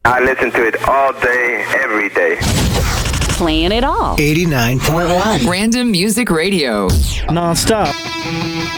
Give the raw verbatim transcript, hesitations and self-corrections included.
I listen to it all day, every day. Playing it all. eighty-nine point one. Random Music Radio. Non-stop.